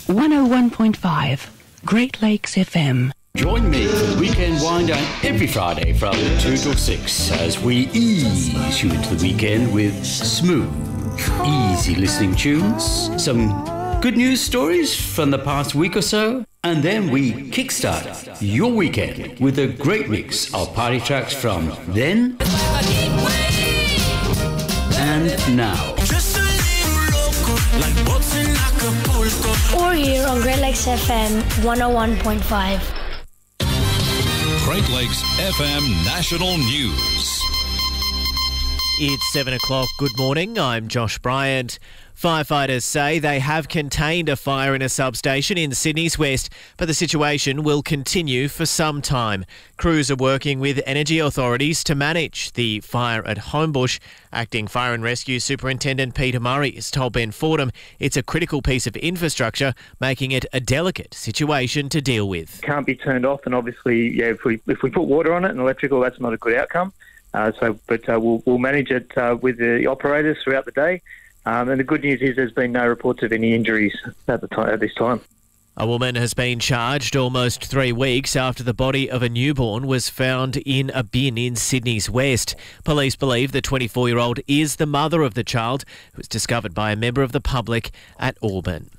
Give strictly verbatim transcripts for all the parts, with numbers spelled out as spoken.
one oh one point five, Great Lakes F M. Join me for the weekend wind down every Friday from two till six as we ease you into the weekend with smooth, easy listening tunes, some good news stories from the past week or so, and then we kickstart your weekend with a great mix of party tracks from then and now. Or here on Great Lakes F M one oh one point five. Great Lakes F M National News. It's seven o'clock. Good morning. I'm Josh Bryant. Firefighters say they have contained a fire in a substation in Sydney's West, but the situation will continue for some time. Crews are working with energy authorities to manage the fire at Homebush. Acting Fire and Rescue Superintendent Peter Murray has told Ben Fordham it's a critical piece of infrastructure, making it a delicate situation to deal with. Can't be turned off, and obviously, yeah, if we if we put water on it and electrical, that's not a good outcome. Uh, so, but uh, we'll we'll manage it uh, with the operators throughout the day. Um, and the good news is there's been no reports of any injuries at the time, at this time. A woman has been charged almost three weeks after the body of a newborn was found in a bin in Sydney's West. Police believe the twenty-four-year-old is the mother of the child, who was discovered by a member of the public at Auburn.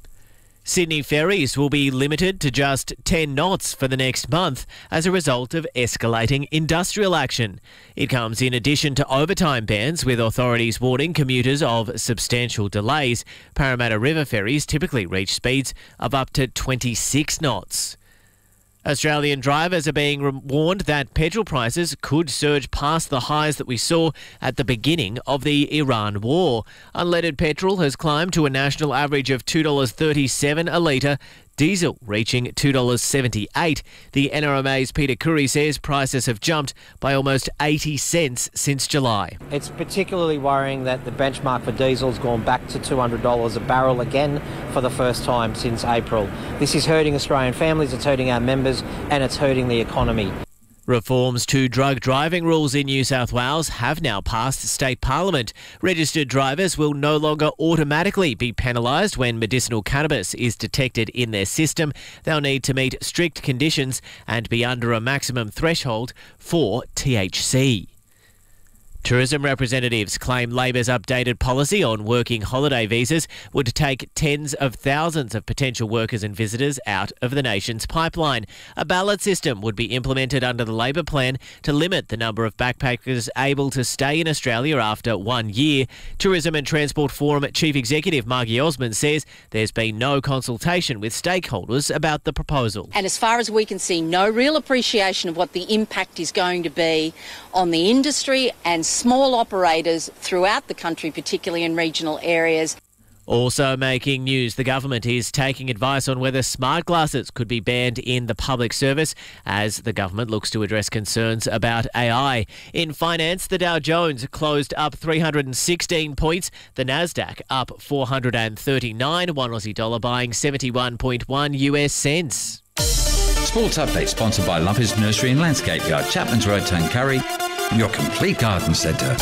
Sydney ferries will be limited to just ten knots for the next month as a result of escalating industrial action. It comes in addition to overtime bans, with authorities warning commuters of substantial delays. Parramatta River ferries typically reach speeds of up to twenty-six knots. Australian drivers are being warned that petrol prices could surge past the highs that we saw at the beginning of the Iran war. Unleaded petrol has climbed to a national average of two dollars thirty-seven a litre, diesel reaching two dollars seventy-eight. The N R M A's Peter Curry says prices have jumped by almost eighty cents since July. It's particularly worrying that the benchmark for diesel has gone back to two hundred dollars a barrel again for the first time since April. This is hurting Australian families, it's hurting our members, and it's hurting the economy. Reforms to drug driving rules in New South Wales have now passed state parliament. Registered drivers will no longer automatically be penalised when medicinal cannabis is detected in their system. They'll need to meet strict conditions and be under a maximum threshold for T H C. Tourism representatives claim Labor's updated policy on working holiday visas would take tens of thousands of potential workers and visitors out of the nation's pipeline. A ballot system would be implemented under the Labor plan to limit the number of backpackers able to stay in Australia after one year. Tourism and Transport Forum Chief Executive Margie Osmond says there's been no consultation with stakeholders about the proposal. And as far as we can see, no real appreciation of what the impact is going to be on the industry and small operators throughout the country, particularly in regional areas. Also making news, the government is taking advice on whether smart glasses could be banned in the public service as the government looks to address concerns about A I. In finance, the Dow Jones closed up three hundred sixteen points, the Nasdaq up four hundred thirty-nine, one Aussie dollar buying seventy-one point one U S cents. Sports update sponsored by Lumpers Nursery and Landscape Yard, Chapman's Road, Tuncurry, your complete garden centre.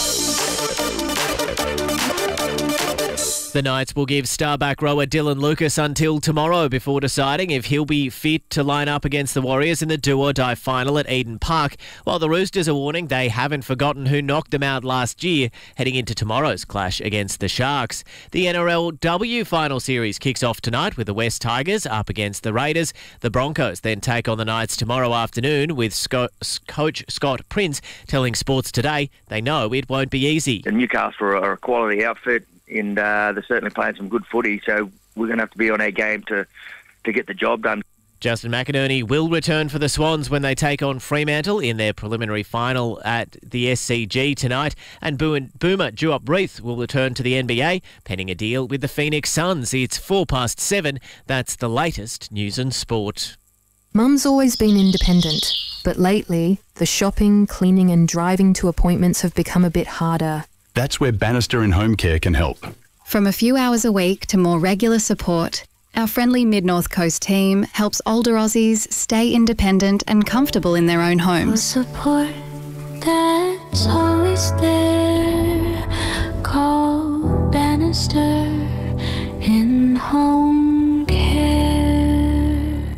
The Knights will give star-back rower Dylan Lucas until tomorrow before deciding if he'll be fit to line up against the Warriors in the do-or-die final at Eden Park, while the Roosters are warning they haven't forgotten who knocked them out last year, heading into tomorrow's clash against the Sharks. The N R L W Final Series kicks off tonight with the West Tigers up against the Raiders. The Broncos then take on the Knights tomorrow afternoon, with Scott, Coach Scott Prince telling Sports Today they know it won't be easy. The Newcastle are a quality outfit, and uh, they're certainly playing some good footy, so we're going to have to be on our game to, to get the job done. Justin McInerney will return for the Swans when they take on Fremantle in their preliminary final at the S C G tonight, and Boomer Duop-Reath will return to the N B A, pending a deal with the Phoenix Suns. It's four past seven. That's the latest news and sport. Mum's always been independent, but lately, the shopping, cleaning and driving to appointments have become a bit harder. That's where Bannister and Home Care can help. From a few hours a week to more regular support, our friendly Mid-North Coast team helps older Aussies stay independent and comfortable in their own homes. Support that's always there. Call Bannister in Home Care.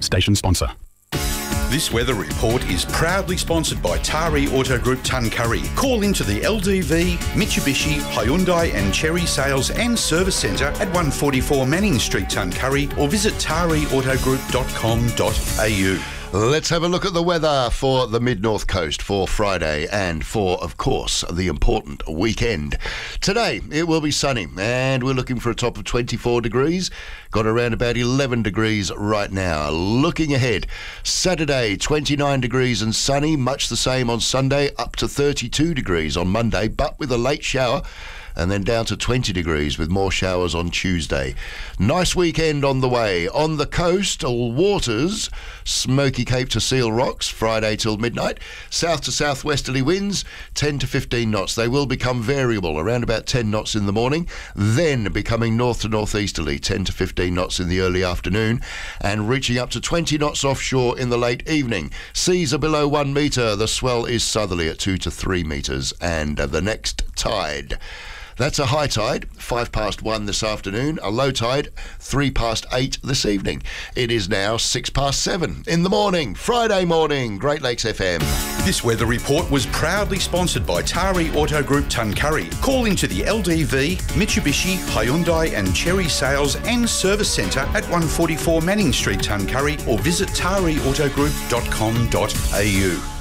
station sponsor. This weather report is proudly sponsored by Tari Auto Group Tuncurry. Call into the L D V, Mitsubishi, Hyundai and Cherry Sales and Service Centre at one forty-four Manning Street, Tuncurry, or visit tari auto group dot com dot a u. Let's have a look at the weather for the mid-north coast for Friday and for, of course, the important weekend. Today, it will be sunny and we're looking for a top of twenty-four degrees. Got around about eleven degrees right now. Looking ahead, Saturday, twenty-nine degrees and sunny. Much the same on Sunday, up to thirty-two degrees on Monday, but with a late shower. And then down to twenty degrees with more showers on Tuesday. Nice weekend on the way. On the coastal waters, Smoky Cape to Seal Rocks, Friday till midnight. South to southwesterly winds, ten to fifteen knots. They will become variable, around about ten knots in the morning, then becoming north to northeasterly, ten to fifteen knots in the early afternoon, and reaching up to twenty knots offshore in the late evening. Seas are below one metre. The swell is southerly at two to three metres. And uh, the next tide. That's a high tide, five past one this afternoon. A low tide, three past eight this evening. It is now six past seven in the morning, Friday morning, Great Lakes F M. This weather report was proudly sponsored by Tari Auto Group Tuncurry. Call into the L D V, Mitsubishi, Hyundai and Cherry Sales and Service Centre at one forty-four Manning Street, Tuncurry, or visit tari auto group dot com dot a u.